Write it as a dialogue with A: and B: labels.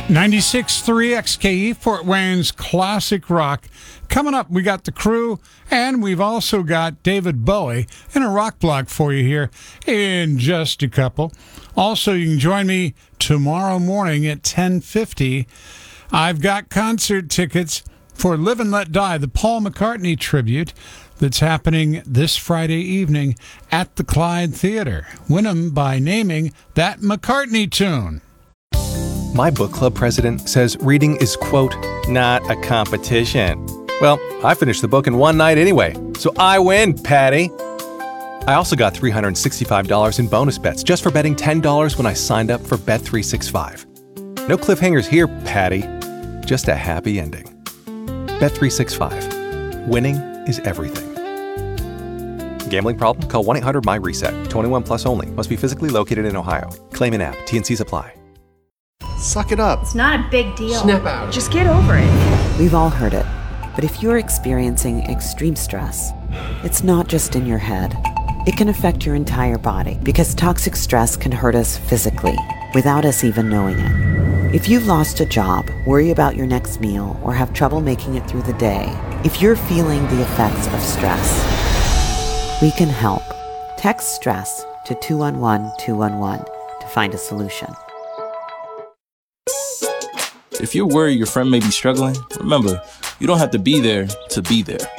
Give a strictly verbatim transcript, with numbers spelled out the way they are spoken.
A: ninety-six point three X K E, Fort Wayne's classic rock. Coming up, we got The Crew, and we've also got David Bowie in a rock block for you here in just a couple. Also, you can join me tomorrow morning at ten fifty. I've got concert tickets for Live and Let Die, the Paul McCartney tribute that's happening this Friday evening at the Clyde Theater. Win 'em by naming that McCartney tune.
B: My book club president says reading is, quote, not a competition. Well, I finished the book in one night anyway, so I win, Patty. I also got three hundred sixty-five dollars in bonus bets just for betting ten dollars when I signed up for Bet three sixty-five. No cliffhangers here, Patty. Just a happy ending. Bet three sixty-five. Winning is everything. Gambling problem? Call one eight hundred my reset. twenty-one plus only. Must be physically located in Ohio. Claim in app. T N Cs apply.
C: Suck it up.
D: It's not a big deal.
C: Snap out.
D: Just get over it.
E: We've all heard it. But if you're experiencing extreme stress, it's not just in your head. It can affect your entire body because toxic stress can hurt us physically without us even knowing it. If you've lost a job, worry about your next meal, or have trouble making it through the day, if you're feeling the effects of stress, we can help. Text STRESS to two one one two one one to find a solution.
F: If you're worried your friend may be struggling, remember, you don't have to be there to be there.